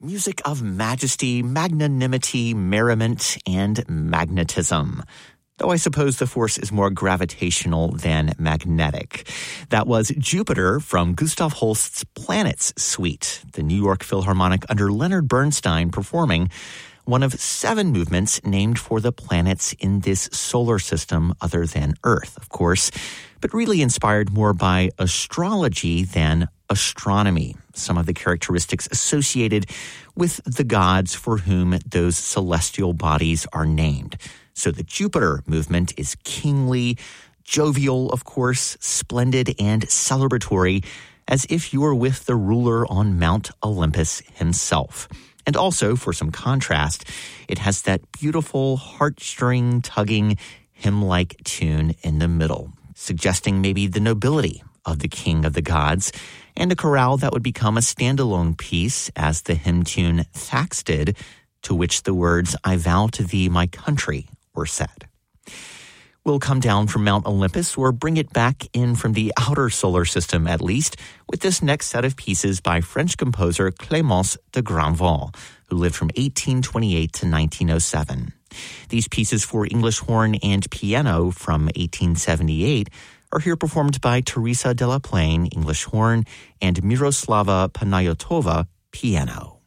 Music of majesty, magnanimity, merriment, and magnetism. Though I suppose the force is more gravitational than magnetic. That was Jupiter from Gustav Holst's Planets Suite, the New York Philharmonic under Leonard Bernstein performing one of 7 movements named for the planets in this solar system other than Earth, of course, but really inspired more by astrology than astronomy, some of the characteristics associated with the gods for whom those celestial bodies are named. So the Jupiter movement is kingly, jovial, of course, splendid and celebratory, as if you were with the ruler on Mount Olympus himself. And also, for some contrast, it has that beautiful, heartstring, tugging, hymn-like tune in the middle, suggesting maybe the nobility of the king of the gods, and a chorale that would become a standalone piece as the hymn tune Thaxted, to which the words, "I vow to thee my country," were said. We'll come down from Mount Olympus, or bring it back in from the outer solar system at least, with this next set of pieces by French composer Clémence de Granville, who lived from 1828 to 1907. These pieces for English horn and piano from 1878 are here performed by Teresa de la Plaine, English horn, and Miroslava Panayotova, piano.